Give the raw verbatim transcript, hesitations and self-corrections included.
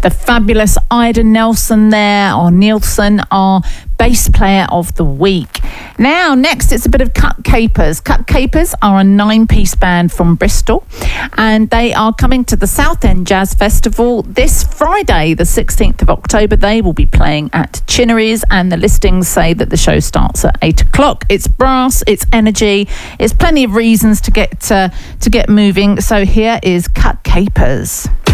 the fabulous Ida Nelson there, or Nielsen, our bass player of the week. Now, next, it's a bit of Cut Capers. Cut Capers are a nine-piece band from Bristol, and they are coming to the Southend Jazz Festival this Friday, the sixteenth of October. They will be playing at Chinnery's, and the listings say that the show starts at eight o'clock. It's brass, it's energy, it's plenty of reasons to get uh, to get moving. So here is Cut Capers.